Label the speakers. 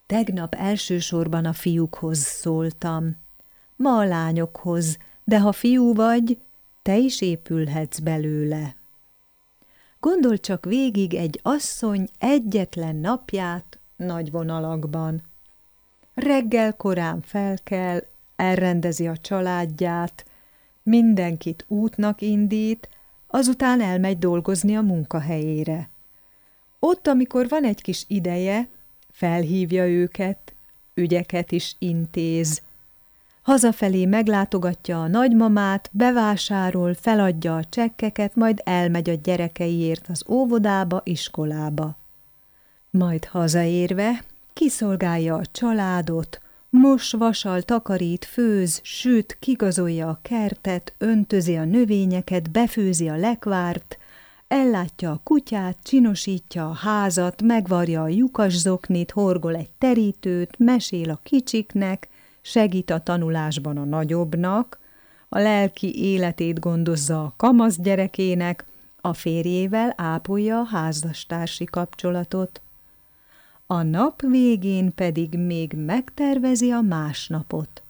Speaker 1: Tegnap elsősorban a fiúkhoz szóltam. Ma a lányokhoz, de ha fiú vagy, te is épülhetsz belőle. Gondold csak végig egy asszony egyetlen napját nagy vonalakban. Reggel korán felkel, elrendezi a családját, mindenkit útnak indít, azután elmegy dolgozni a munkahelyére. Ott, amikor van egy kis ideje, felhívja őket, ügyeket is intéz. Hazafelé meglátogatja a nagymamát, bevásárol, feladja a csekkeket, majd elmegy a gyerekeiért az óvodába, iskolába. Majd hazaérve kiszolgálja a családot, mos, vasal, takarít, főz, süt, kigazolja a kertet, öntözi a növényeket, befőzi a lekvárt, ellátja a kutyát, csinosítja a házat, megvarja a lyukasszoknit, horgol egy terítőt, mesél a kicsiknek, segít a tanulásban a nagyobbnak, a lelki életét gondozza a kamasz gyerekének, a férjével ápolja a házastársi kapcsolatot. A nap végén pedig még megtervezi a másnapot.